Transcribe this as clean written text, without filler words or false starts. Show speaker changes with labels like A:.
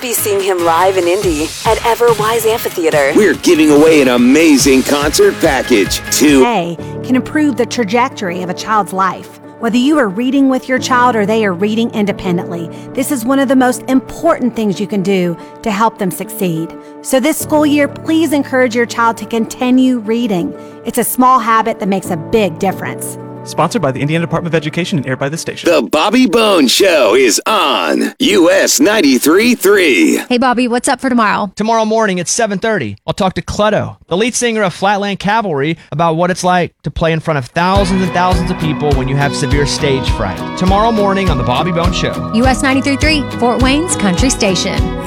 A: be seeing him live in Indy at Everwise Amphitheater.
B: We're giving away an amazing concert package to
C: can improve the trajectory of a child's life. Whether you are reading with your child or they are reading independently, this is one of the most important things you can do to help them succeed. So this school year, please encourage your child to continue reading. It's a small habit that makes a big difference.
D: Sponsored by the Indiana Department of Education and aired by this station.
B: The Bobby Bone Show is on US 93.3.
E: Hey, Bobby, what's up for tomorrow?
F: Tomorrow morning at 7:30, I'll talk to Clutto, the lead singer of Flatland Cavalry, about what it's like to play in front of thousands and thousands of people when you have severe stage fright. Tomorrow morning on The Bobby Bone Show.
E: US 93.3, Fort Wayne's Country Station.